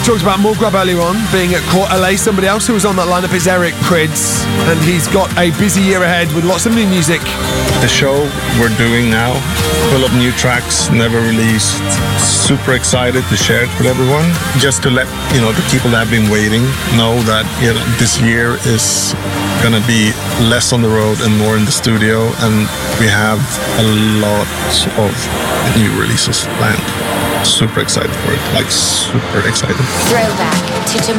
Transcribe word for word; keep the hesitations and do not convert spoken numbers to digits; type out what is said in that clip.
talked about Morgrub earlier on, being at Court L A. Somebody else who was on that lineup is Eric Prydz, and he's got a busy year ahead with lots of new music. The show we're doing now, full of new tracks, never released. Super excited to share it with everyone. Just to let, you know, the people that have been waiting know that, you know, this year is gonna be less on the road and more in the studio, and we have a lot of new releases planned. Super excited for it, like super excited. Throwback to